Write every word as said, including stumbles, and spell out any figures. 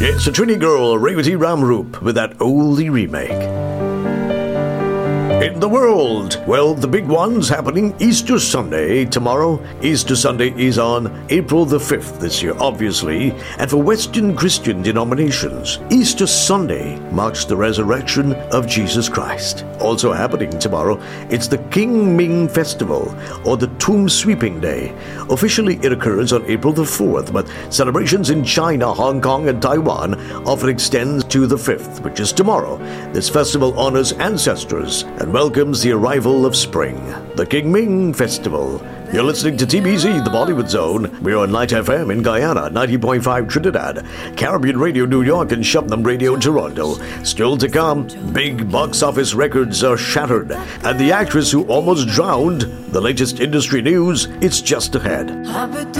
It's a Trini girl, Revati Ramroop, with that oldie remake. In the world, well, the big one's happening Easter Sunday tomorrow. Easter Sunday is on April the fifth this year, obviously, and for Western Christian denominations, Easter Sunday marks the resurrection of Jesus Christ. Also happening tomorrow, it's the King Ming Festival, or the Tomb Sweeping Day. Officially, it occurs on April the fourth, but celebrations in China, Hong Kong, and Taiwan often extend to the fifth, which is tomorrow. This festival honors ancestors and welcomes the arrival of spring. The King Ming Festival. You're listening to T B Z, the Bollywood Zone. We're on Light F M in Guyana, ninety point five Trinidad, Caribbean Radio New York, and Shubnam Radio Toronto. Still to come, big box office records are shattered, and the actress who almost drowned. The latest industry news, it's just ahead.